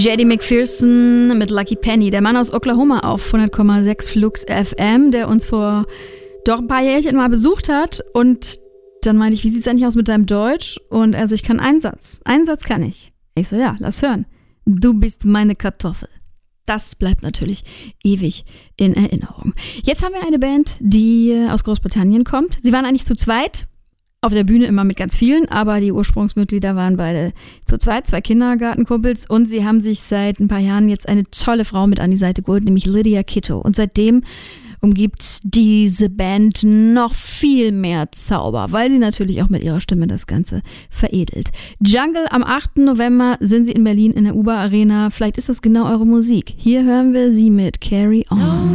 JD McPherson mit Lucky Penny, der Mann aus Oklahoma auf 100,6 Flux FM, der uns vor doch ein paar Jährchen mal besucht hat. Und dann meinte ich, wie sieht's eigentlich aus mit deinem Deutsch? Und also ich kann einen Satz. Einen Satz kann ich. Ich so, ja, lass hören. Du bist meine Kartoffel. Das bleibt natürlich ewig in Erinnerung. Jetzt haben wir eine Band, die aus Großbritannien kommt. Sie waren eigentlich zu zweit. Auf der Bühne immer mit ganz vielen, aber die Ursprungsmitglieder waren beide zu zweit, 2 Kindergartenkumpels, und sie haben sich seit ein paar Jahren jetzt eine tolle Frau mit an die Seite geholt, nämlich Lydia Kitto. Und seitdem umgibt diese Band noch viel mehr Zauber, weil sie natürlich auch mit ihrer Stimme das Ganze veredelt. Jungle, am 8. November sind sie in Berlin in der UBA Arena. Vielleicht ist das genau eure Musik. Hier hören wir sie mit Carry On.